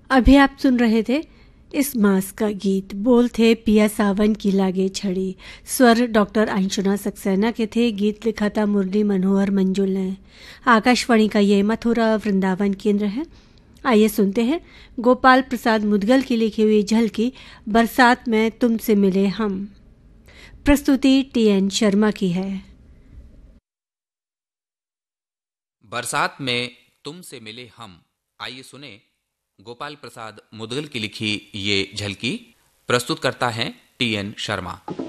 अभी आप सुन रहे थे इस मास का गीत। बोल थे पिया सावन की लागे छड़ी। स्वर डॉक्टर अंशुना सक्सेना के थे। गीत लिखा था मुरली मनोहर मंजुल ने। आकाशवाणी का ये मथुरा वृंदावन केंद्र है। आइए सुनते हैं गोपाल प्रसाद मुदगल की लिखी हुई झलकी बरसात में तुमसे मिले हम। प्रस्तुति TN शर्मा की है। बरसात में तुमसे मिले हम। आइए सुने गोपाल प्रसाद मुदगल की लिखी ये झलकी। प्रस्तुत करता है TN शर्मा।